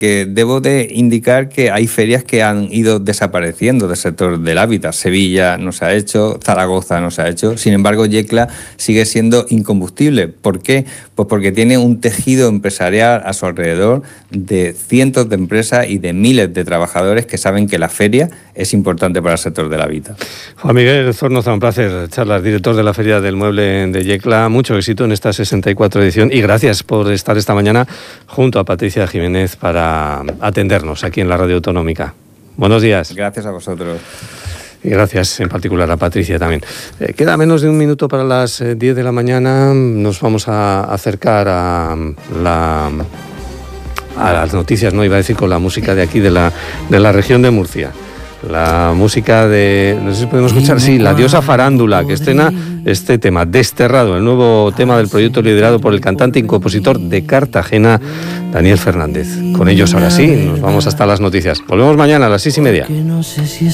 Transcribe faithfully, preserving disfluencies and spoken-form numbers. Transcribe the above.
que debo de indicar que hay ferias que han ido desapareciendo del sector del hábitat. Sevilla no se ha hecho, Zaragoza no se ha hecho, sin embargo Yecla sigue siendo incombustible. ¿Por qué? Pues porque tiene un tejido empresarial a su alrededor de cientos de empresas y de miles de trabajadores que saben que la feria es importante para el sector del hábitat. Juan Miguel Zornoza, un placer charlar, director de la Feria del Mueble de Yecla. Mucho éxito en esta sesenta y cuatro edición y gracias por estar esta mañana junto a Patricia Jiménez para atendernos aquí en la Radio Autonómica. Buenos días. Gracias a vosotros. Y gracias en particular a Patricia también. Eh, queda menos de un minuto para las eh, diez de la mañana. Nos vamos a acercar a la... a las noticias, no iba a decir con la música de aquí, de la, de la región de Murcia. La música de, no sé si podemos escuchar, sí, La Diosa Farándula, que estrena este tema, Desterrado, el nuevo tema del proyecto liderado por el cantante y compositor de Cartagena, Daniel Fernández. Con ellos ahora sí, nos vamos hasta las noticias. Volvemos mañana a las seis y media.